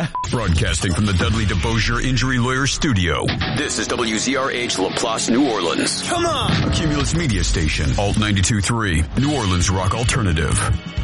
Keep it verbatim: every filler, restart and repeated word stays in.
Broadcasting from the Dudley DeBosier Injury Lawyer Studio. This is W Z R H LaPlace, New Orleans. Come on! A Cumulus Media Station, Alt ninety-two point three, New Orleans Rock Alternative.